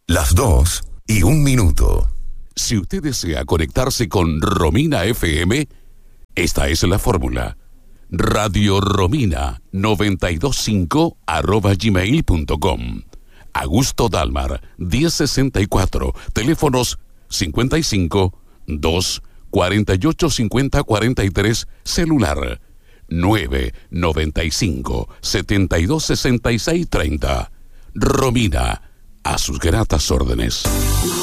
Las 2:01. Si usted desea conectarse con Romina FM, esta es la fórmula. Radio Romina 925@gmail.com. Augusto Dalmar 1064. Teléfonos 55 2 48 50 43. Celular 995 72 66 30. Romina, a sus gratas órdenes.